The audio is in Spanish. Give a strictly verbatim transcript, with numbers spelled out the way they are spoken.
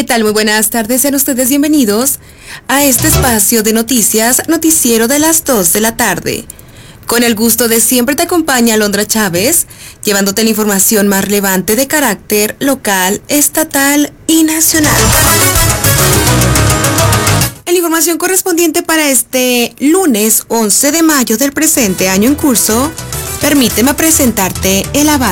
¿Qué tal? Muy buenas tardes, sean ustedes bienvenidos a este espacio de noticias, noticiero de las dos de la tarde. Con el gusto de siempre te acompaña Alondra Chávez, llevándote la información más relevante de carácter local, estatal y nacional. En la información correspondiente para este lunes once de mayo del presente año en curso, permíteme presentarte el avance